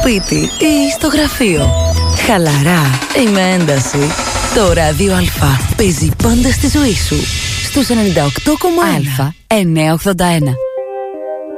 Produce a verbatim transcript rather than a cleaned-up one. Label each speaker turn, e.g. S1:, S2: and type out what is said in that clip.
S1: σπίτι ή στο γραφείο. Χαλαρά ή με ένταση. Το Ράδιο Α παίζει πάντα στη ζωή σου. Στους ενενήντα οκτώ κόμμα ένα.
S2: Α εννιακόσια ογδόντα ένα.